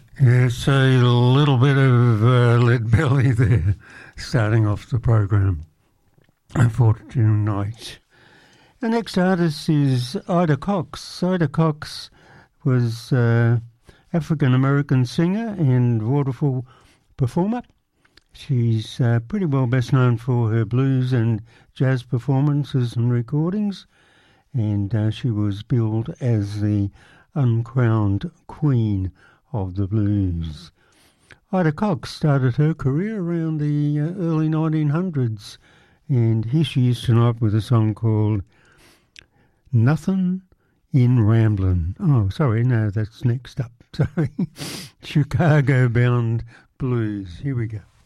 Yes, a little bit of lead belly there, starting off the program for tonight. The next artist is Ida Cox. Ida Cox was African-American singer and vaudeville performer. She's pretty well best known for her blues and jazz performances and recordings, and she was billed as the uncrowned queen of the blues. Ida Cox started her career around the early 1900s, and here she is tonight with a song called Nothing in Ramblin'. Oh, sorry, no, that's next up. Sorry. Chicago Bound Blues. Here we go.